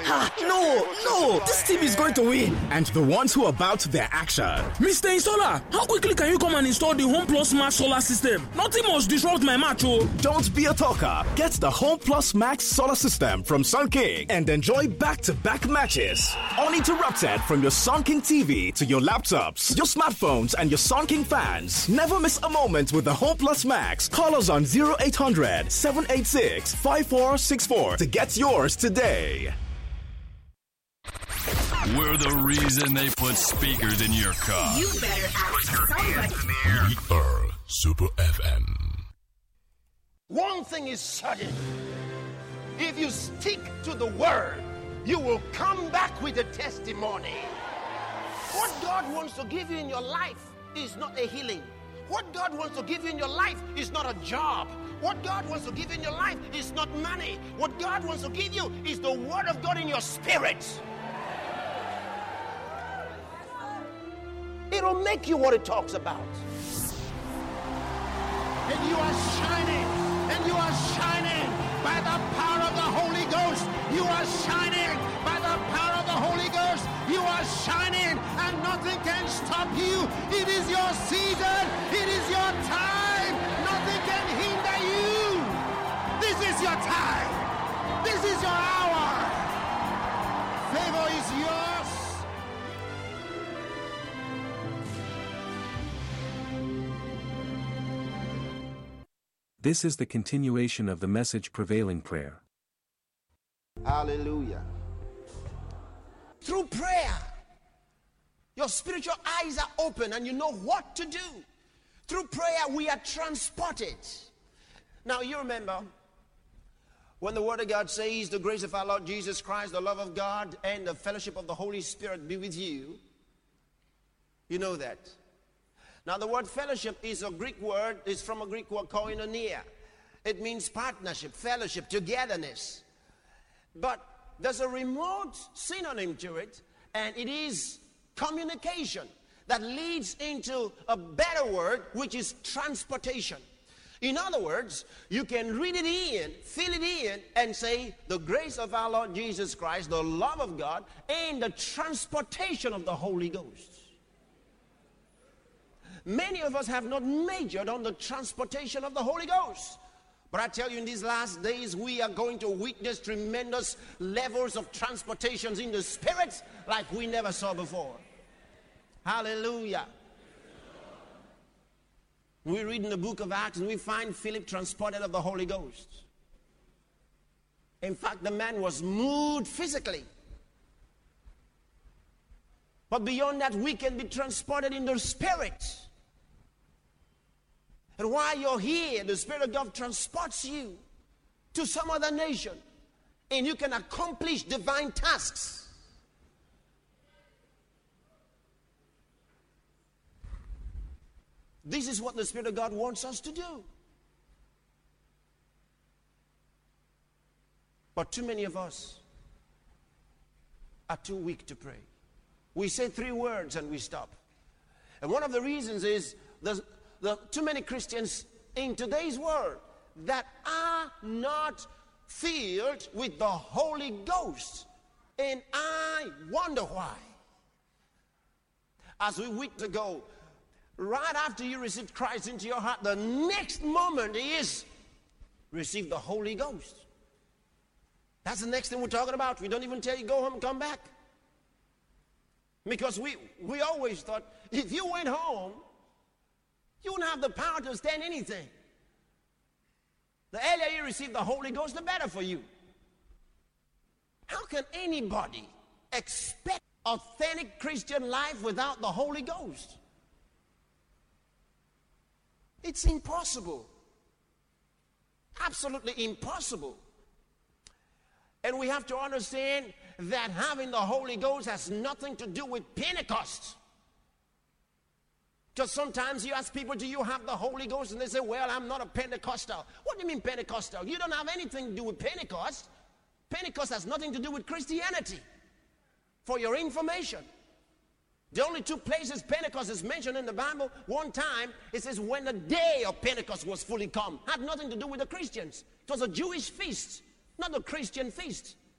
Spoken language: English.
No, this team is going to win. And the ones who are about their action. Mr. Installer, how quickly can you come and install the Home Plus Max solar system? Nothing must disrupt my match, oh. Don't be a talker. Get the Home Plus Max solar system from Sun King and enjoy back-to-back matches. Uninterrupted from your Sun King TV to your laptops, your smartphones, and your Sun King fans. Never miss a moment with the Home Plus Max. Call us on 0800 786 5464 to get yours today. We're the reason they put speakers in your car. You better ask somebody. We are Super FM. One thing is certain. If you stick to the word, you will come back with a testimony. What God wants to give you in your life is not a healing. What God wants to give you in your life is not a job. What God wants to give you in your life is not money. What God wants to give you is the word of God in your spirit. It'll make you what it talks about. And you are shining. And you are shining by the power of the Holy Ghost. You are shining by the power of the Holy Ghost. You are shining and nothing can stop you. It is your season. It is your time. Nothing can hinder you. This is your time. This is your hour. Favor is yours. This is the continuation of the Message Prevailing Prayer. Hallelujah. Through prayer, your spiritual eyes are open and you know what to do. Through prayer, we are transported. Now, you remember when the Word of God says, the grace of our Lord Jesus Christ, the love of God, and the fellowship of the Holy Spirit be with you. You know that. Now, the word fellowship is a Greek word, it's from a Greek word, koinonia. It means partnership, fellowship, togetherness. But there's a remote synonym to it, and it is communication that leads into a better word, which is transportation. In other words, you can read it in, fill it in, and say, the grace of our Lord Jesus Christ, the love of God, and the transportation of the Holy Ghost. Many of us have not majored on the transportation of the Holy Ghost. But I tell you, in these last days, we are going to witness tremendous levels of transportations in the Spirit like we never saw before. Hallelujah. We read in the book of Acts and we find Philip transported of the Holy Ghost. In fact, the man was moved physically. But beyond that, we can be transported in the Spirit. And while you're here, the Spirit of God transports you to some other nation. And you can accomplish divine tasks. This is what the Spirit of God wants us to do. But too many of us are too weak to pray. We say 3 words and we stop. And one of the reasons is the too many Christians in today's world that are not filled with the Holy Ghost. And I wonder why. As we weeks ago, right after you received Christ into your heart, the next moment is receive the Holy Ghost. That's the next thing we're talking about. We don't even tell you go home and come back. Because we always thought if you went home, you wouldn't have the power to stand anything. The earlier you receive the Holy Ghost, the better for you. How can anybody expect authentic Christian life without the Holy Ghost? It's impossible. Absolutely impossible. And we have to understand that having the Holy Ghost has nothing to do with Pentecost. Because sometimes you ask people, do you have the Holy Ghost? And they say, well, I'm not a Pentecostal. What do you mean Pentecostal? You don't have anything to do with Pentecost. Pentecost has nothing to do with Christianity. For your information. The only 2 places Pentecost is mentioned in the Bible, one time, it says when the day of Pentecost was fully come. Had nothing to do with the Christians. It was a Jewish feast, not a Christian feast.